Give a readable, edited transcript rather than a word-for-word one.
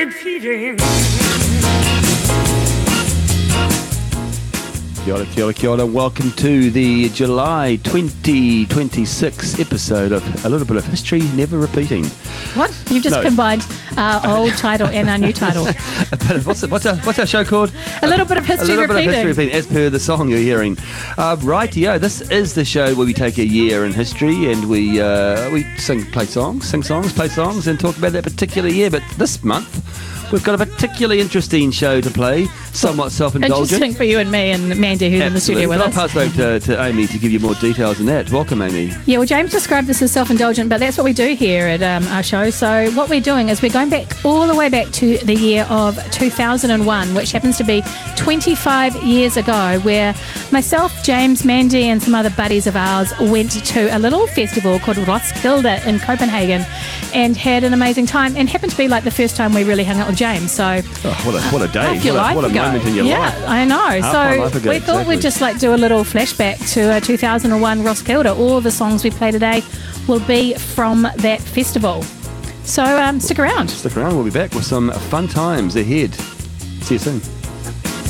great feeling. Kia ora, kia ora. Welcome to the July 2026 episode of A Little Bit of History Never Repeating. What? You've just combined our old title and our new title. What's our show called? A Little Bit of History Repeating. A Little Bit of History Repeating, as per the song you're hearing. Rightio, this is the show where we take a year in history and we play songs, and talk about that particular year. But this month, we've got a particularly interesting show to play, somewhat self-indulgent. Interesting for you and me and Mandy, who's in the studio with us. I'll pass over to Amy to give you more details on that. Welcome, Amy. Yeah, well, James described this as self-indulgent, but that's what we do here at our show. So what we're doing is we're going back all the way back to the year of 2001, which happens to be 25 years ago, where myself, James, Mandy and some other buddies of ours went to a little festival called Roskilde in Copenhagen and had an amazing time, and happened to be like the first time we really hung out with James. So what a day. What a moment in your life. Yeah, I know. So we thought we'd just like do a little flashback to 2001 Roskilde. All the songs we play today will be from that festival. So stick around. We'll be back with some fun times ahead. See you soon.